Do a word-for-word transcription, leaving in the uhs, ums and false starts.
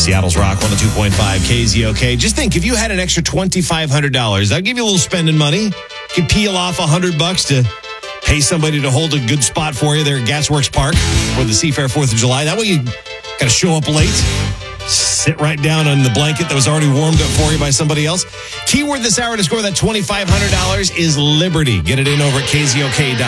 Seattle's Rock one oh two point five K Z O K. Just think, if you had an extra twenty-five hundred dollars, I'd give you a little spending money. You could peel off one hundred bucks to pay somebody to hold a good spot for you there at Gasworks Park for the Seafair fourth of July. That way you got to show up late, sit right down on the blanket that was already warmed up for you by somebody else. Keyword this hour to score that twenty-five hundred dollars is Liberty. Get it in over at K Z O K dot com.